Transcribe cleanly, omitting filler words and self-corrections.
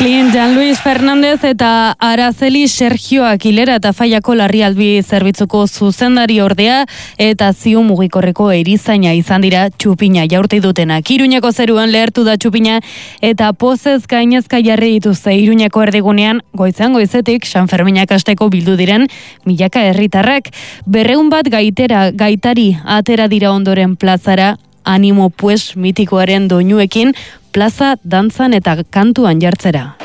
Clint, Jean-Luis Fernández eta Araceli Sergio Aguilera eta Faiako larrialdi zerbitzuko zuzendari ordea eta ziu mugikorreko erizaina izan dira txupina jaurti dutenak. Iruñeko zeruan lehertu da txupina eta pozez gainezka jarri dituzte Iruñeko erdigunean goizean goizetik San Ferminak hasteko bildu diren milaka herritarrak. 200 bat gaitari atera dira ondoren plazara, Animo Pues mitikoaren doinuekin plaza dantzan eta kantuan jartzera.